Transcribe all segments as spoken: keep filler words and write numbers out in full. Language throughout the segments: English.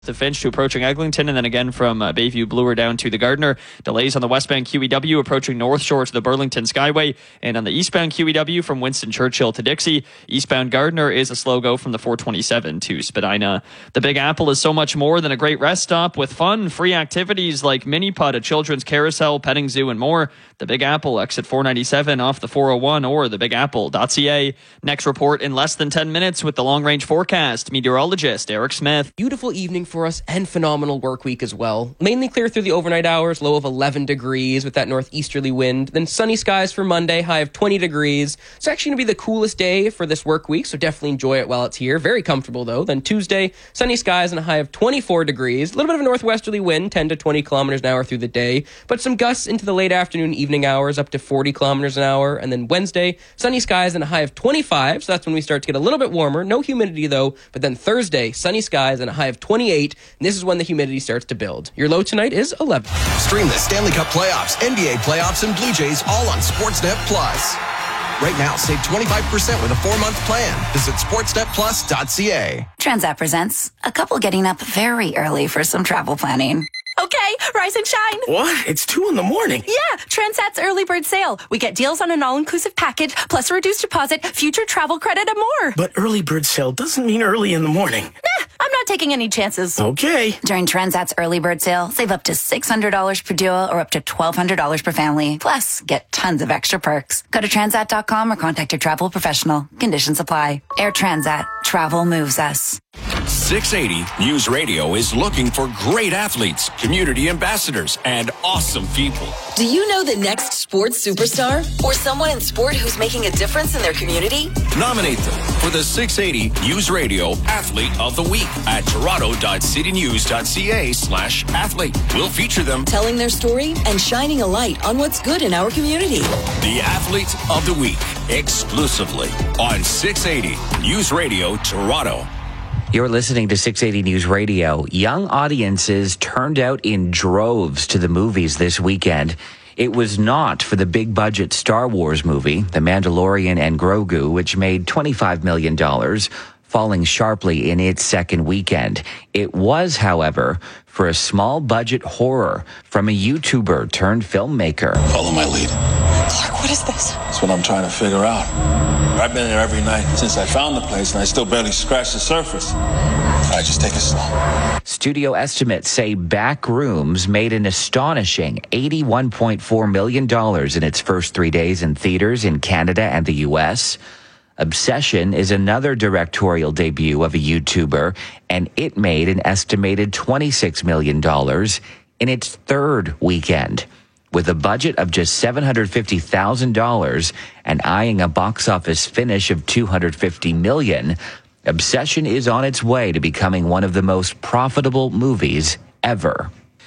to Finch to approaching Eglinton, and then again from uh, Bayview Bloor down to the Gardiner. Delays on the westbound Q E W approaching North Shore to the Burlington Skyway, and on the eastbound Q E W from Winston Churchill to Dixie. Eastbound Gardiner is a slow go from the four twenty-seven to Spadina. The Big Apple is so much more than a great rest stop with fun, free activities like mini putt, a children's carousel, petting zoo, and more. The Big Apple, exit four ninety-seven off the four oh one or the big apple dot c a. Next report in less than ten minutes with the long-range forecast. Meteorologist Eric Smith. Beautiful evening for us and phenomenal work week as well. Mainly clear through the overnight hours, low of eleven degrees with that northeasterly wind. Then sunny skies for Monday, high of twenty degrees. It's actually going to be the coolest day for this work week, so definitely enjoy it while it's here. Very comfortable though. Then Tuesday, sunny skies and a high of twenty-four degrees. A little bit of a northwesterly wind, ten to twenty kilometers an hour through the day, but some gusts into the late afternoon, evening hours up to forty kilometers an hour. And then Wednesday, sunny skies and a high of twenty-five, so that's when we start to get a little bit warmer. No humidity though. But then Thursday, sunny skies and a high of twenty-eight. And this is when the humidity starts to build. Your low tonight is eleven. Stream the Stanley Cup playoffs, N B A playoffs, and Blue Jays all on Sportsnet Plus. Right now, save twenty-five percent with a four-month plan. Visit sportsnet plus dot c a. Transat presents a couple getting up very early for some travel planning. Okay, rise and shine. What? It's two in the morning. Yeah, Transat's early bird sale. We get deals on an all-inclusive package, plus a reduced deposit, future travel credit, and more. But early bird sale doesn't mean early in the morning. Nah, I'm not taking any chances. Okay. During Transat's early bird sale, save up to six hundred dollars per duo or up to twelve hundred dollars per family. Plus, get tons of extra perks. Go to transat dot com or contact your travel professional. Conditions apply. Air Transat. Travel moves us. six eighty News Radio is looking for great athletes, community ambassadors, and awesome people. Do you know the next sports superstar? Or someone in sport who's making a difference in their community? Nominate them for the six eighty News Radio Athlete of the Week at toronto dot city news dot c a slash athlete. We'll feature them telling their story and shining a light on what's good in our community. The Athlete of the Week, exclusively on six eighty News Radio Toronto. You're listening to six eighty News Radio. Young audiences turned out in droves to the movies this weekend. It was not for the big-budget Star Wars movie, The Mandalorian and Grogu, which made twenty-five million dollars, falling sharply in its second weekend. It was, however, for a small-budget horror from a YouTuber turned filmmaker. Follow my lead. Clark, what is this? That's what I'm trying to figure out. I've been there every night since I found the place, and I still barely scratched the surface. All right, just take it slow. Studio estimates say Backrooms made an astonishing eighty-one point four million dollars in its first three days in theaters in Canada and the U S. Obsession is another directorial debut of a YouTuber, and it made an estimated twenty-six million dollars in its third weekend. With a budget of just seven hundred fifty thousand dollars and eyeing a box office finish of two hundred fifty million dollars, Obsession is on its way to becoming one of the most profitable movies ever.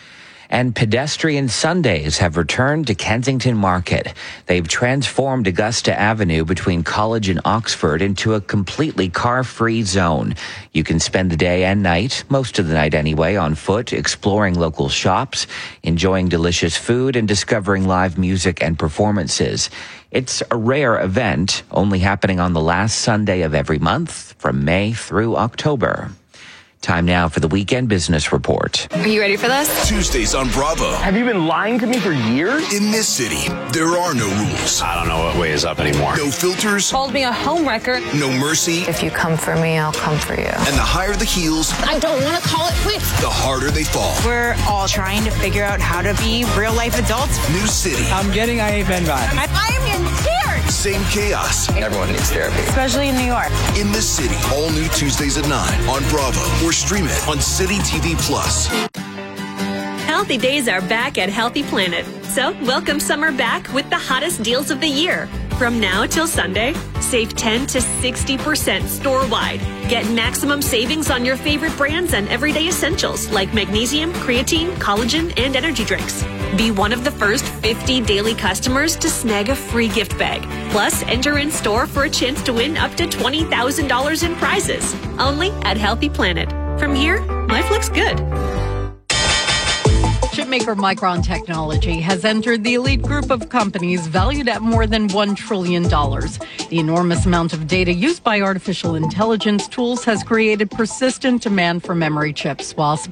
And pedestrian Sundays have returned to Kensington Market. They've transformed Augusta Avenue between College and Oxford into a completely car-free zone. You can spend the day and night, most of the night anyway, on foot, exploring local shops, enjoying delicious food, and discovering live music and performances. It's a rare event, only happening on the last Sunday of every month from May through October. Time now for the Weekend Business Report. Are you ready for this? Tuesdays on Bravo. Have you been lying to me for years? In this city, there are no rules. I don't know what way is up anymore. No filters. Called me a homewrecker. No mercy. If you come for me, I'll come for you. And the higher the heels, I don't want to call it quits. the harder they fall. We're all trying to figure out how to be real-life adults. New city. I'm getting I A Ben vibe. I, I am in tears. Same chaos. Everyone needs therapy. Especially in New York. In this city, all new Tuesdays at nine on Bravo. Or stream it on City T V Plus. Healthy days are back at Healthy Planet. So welcome summer back with the hottest deals of the year. From now till Sunday, save ten to sixty percent store-wide. Get maximum savings on your favorite brands and everyday essentials like magnesium, creatine, collagen, and energy drinks. Be one of the first fifty daily customers to snag a free gift bag. Plus, enter in store for a chance to win up to twenty thousand dollars in prizes. Only at Healthy Planet. From here, life looks good. Chipmaker Micron Technology has entered the elite group of companies valued at more than one trillion dollars. The enormous amount of data used by artificial intelligence tools has created persistent demand for memory chips, while